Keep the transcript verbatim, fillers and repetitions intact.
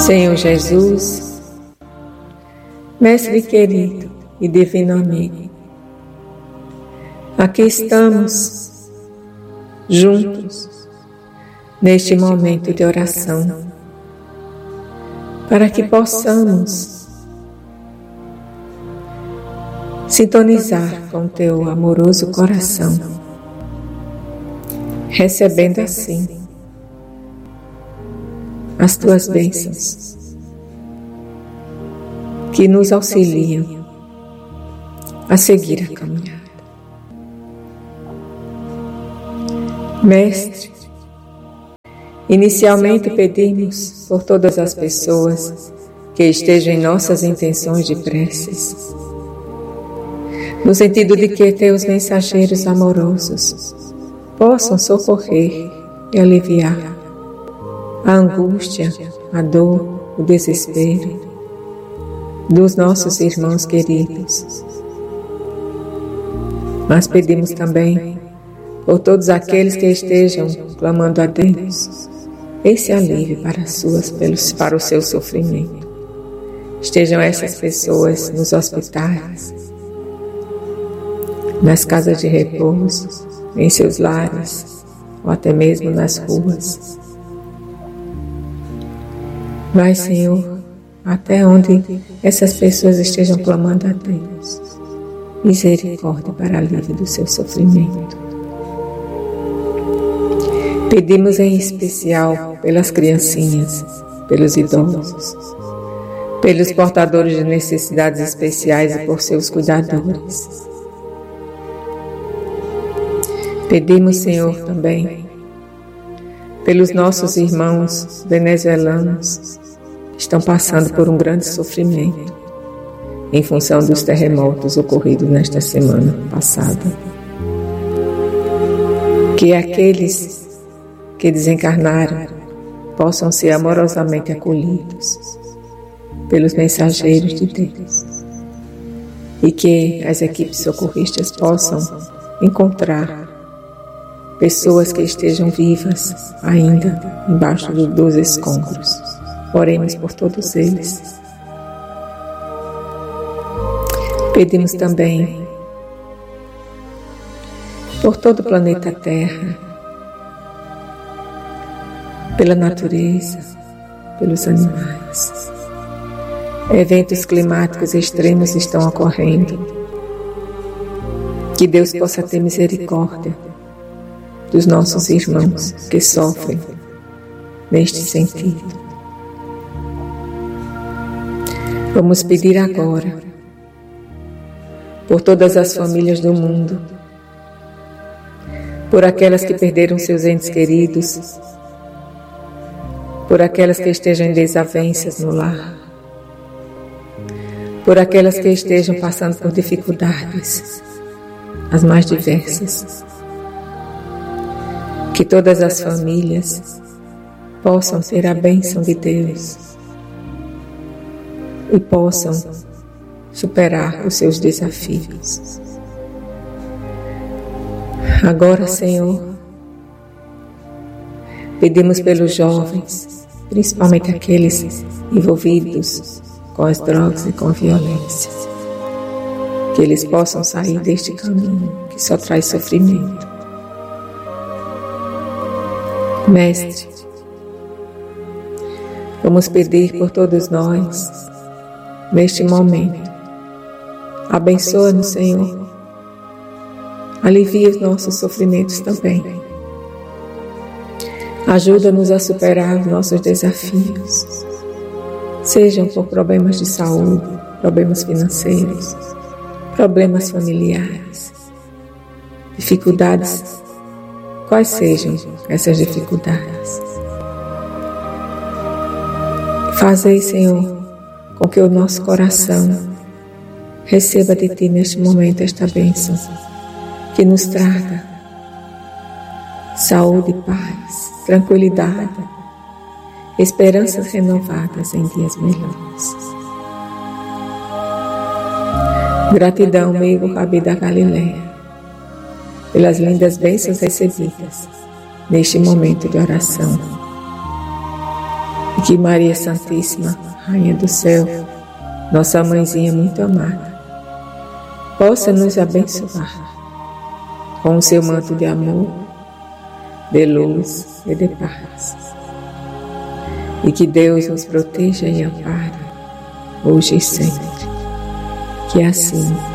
Senhor Jesus, Mestre querido e divino amigo, aqui estamos juntos neste momento de oração para que possamos sintonizar com o teu amoroso coração, recebendo assim as tuas bênçãos que nos auxiliam a seguir a caminhada. Mestre, inicialmente pedimos por todas as pessoas que estejam em nossas intenções de preces, no sentido de que teus mensageiros amorosos possam socorrer e aliviar a angústia, a dor, o desespero dos nossos irmãos queridos. Mas pedimos também por todos aqueles que estejam clamando a Deus esse alívio para, suas, para o seu sofrimento. Estejam essas pessoas nos hospitais, nas casas de repouso, em seus lares ou até mesmo nas ruas. Vai, Senhor, até onde essas pessoas estejam clamando a Deus misericórdia para alívio do seu sofrimento. Pedimos em especial pelas criancinhas, pelos idosos, pelos portadores de necessidades especiais e por seus cuidadores. Pedimos, Senhor, também pelos nossos irmãos venezuelanos que estão passando por um grande sofrimento em função dos terremotos ocorridos nesta semana passada. Que aqueles que desencarnaram possam ser amorosamente acolhidos pelos mensageiros de Deus e que as equipes socorristas possam encontrar pessoas que estejam vivas ainda embaixo dos escombros. Oremos por todos eles. Pedimos também por todo o planeta Terra, pela natureza, pelos animais. Eventos climáticos extremos estão ocorrendo. Que Deus possa ter misericórdia dos nossos irmãos que sofrem neste sentido. Vamos pedir agora por todas as famílias do mundo, por aquelas que perderam seus entes queridos, por aquelas que estejam em desavenças no lar, por aquelas que estejam passando por dificuldades, as mais diversas. Que todas as famílias possam ter a bênção de Deus e possam superar os seus desafios. Agora, Senhor, pedimos pelos jovens, principalmente aqueles envolvidos com as drogas e com a violência, que eles possam sair deste caminho que só traz sofrimento. Mestre, vamos pedir por todos nós, neste momento. Abençoa-nos, Senhor. Alivia os nossos sofrimentos também. Ajuda-nos a superar os nossos desafios, sejam por problemas de saúde, problemas financeiros, problemas familiares, dificuldades, quais sejam essas dificuldades. Fazei, Senhor, com que o nosso coração receba de Ti neste momento esta bênção, que nos traga saúde, paz, tranquilidade, esperanças renovadas em dias melhores. Gratidão, amigo Rabi da Galileia, pelas lindas bênçãos recebidas neste momento de oração. E que Maria Santíssima, Rainha do Céu, nossa mãezinha muito amada, possa nos abençoar com o seu manto de amor, de luz e de paz. E que Deus nos proteja e ampare, hoje e sempre. Que assim